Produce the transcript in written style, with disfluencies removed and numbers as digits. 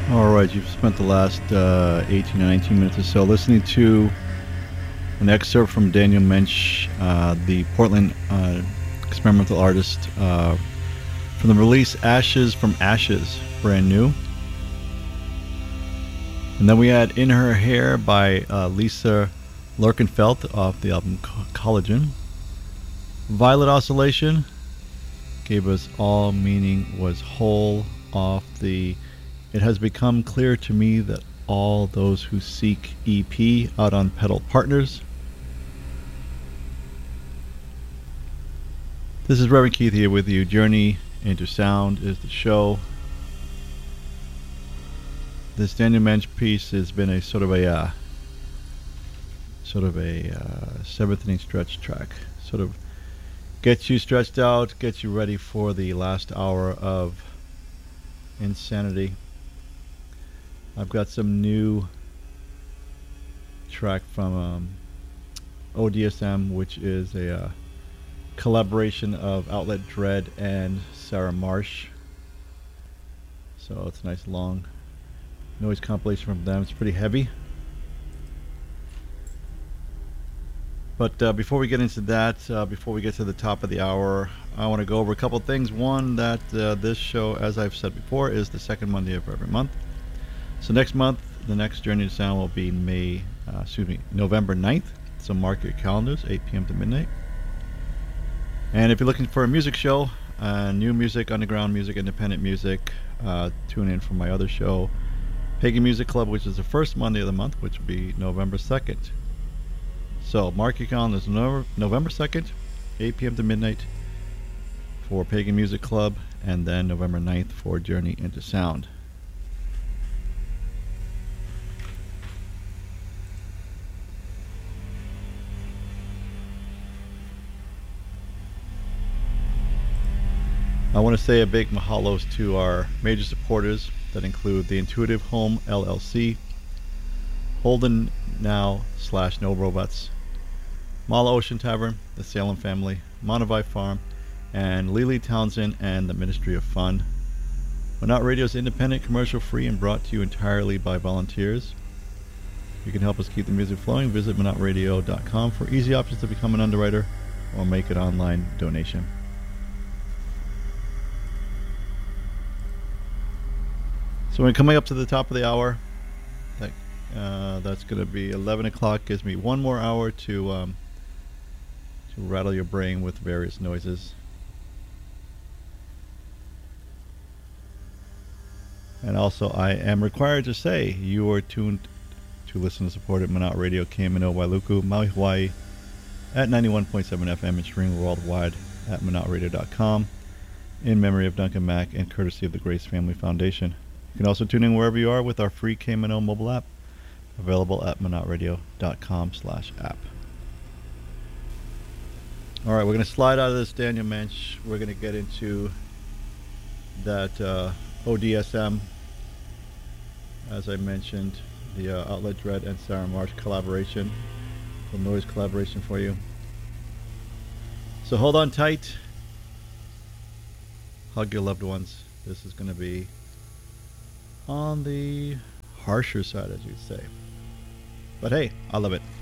All right, you've spent the last 18 or 19 minutes or so listening to an excerpt from Daniel Mensch, the Portland experimental artist, from the release Ashes from Ashes, brand new. And then we had In Her Hair by Lisa Lurkenfeld off the album Collagen. Violet Oscillation gave us All Meaning Was Whole off the It Has Become Clear to Me That All Those Who Seek EP out on Pedal Partners. This is Reverend Keith here with you. Journey into Sound is the show. This Daniel Mensch piece has been a sort of a seventh inning stretch track. Sort of gets you stretched out, gets you ready for the last hour of insanity. I've got some new track from ODSM, which is a collaboration of Outlet Dread and Sarah Marsh. So it's a nice long noise compilation from them. It's pretty heavy. But before we get into that, before we get to the top of the hour, I want to go over a couple of things. One, that this show, as I've said before, is the second Monday of every month. So next month, the next Journey to Sound will be November 9th. So mark your calendars, 8 p.m. to midnight. And if you're looking for a music show, new music, underground music, independent music, tune in for my other show, Pagan Music Club, which is the first Monday of the month, which will be November 2nd. So mark your calendars, November 2nd, 8 p.m. to midnight for Pagan Music Club, and then November 9th for Journey into Sound. I want to say a big mahalos to our major supporters that include the Intuitive Home LLC, Holden Now / No Robots, Mala Ocean Tavern, the Salem Family, Montevi Farm, and Lily Townsend and the Ministry of Fun. Monot Radio is independent, commercial free, and brought to you entirely by volunteers. You can help us keep the music flowing. Visit monotradio.com for easy options to become an underwriter or make an online donation. So we're coming up to the top of the hour. That's going to be 11 o'clock. Gives me one more hour to rattle your brain with various noises. And also, I am required to say you are tuned to listen to support at Monot Radio, KMNO Wailuku, Maui, Hawaii, at 91.7 FM and streaming worldwide at monotradio.com in memory of Duncan Mack and courtesy of the Grace Family Foundation. You can also tune in wherever you are with our free KMNO mobile app, available at monotradio.com/app. All right, we're going to slide out of this Daniel Mensch. We're going to get into that ODSM, as I mentioned, the Outlet Dread and Sarah Marsh collaboration, the noise collaboration for you. So hold on tight. Hug your loved ones. This is going to be on the harsher side, as you'd say. But hey, I love it.